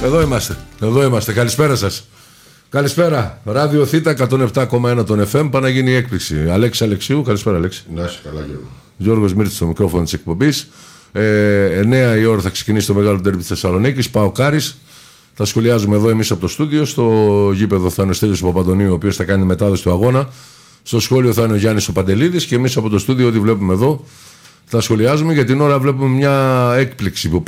Εδώ είμαστε. Καλησπέρα σας. Καλησπέρα. Ράδιο Θήτα 107,1 των FM. Πάει να γίνει η έκπληξη. Αλέξη Αλεξίου. Καλησπέρα, Αλέξη. Να είσαι καλά, Γιώργο. Γιώργος Μύρτης στο μικρόφωνο της εκπομπής. 9 η ώρα θα ξεκινήσει το μεγάλο ντέρμπι της Θεσσαλονίκης. ΠΑΟΚ-Άρης. Θα σχολιάζουμε εδώ εμείς από το στούντιο. Στο γήπεδο θα είναι ο Στέλιος Παπαντονίου, ο οποίος θα κάνει μετάδοση του αγώνα. Στο σχόλιο θα είναι ο Γιάννης ο Παντελίδης. Και εμείς από το στούντιο, ό,τι βλέπουμε εδώ, θα σχολιάζουμε. Για την ώρα βλέπουμε μια έκπληξη που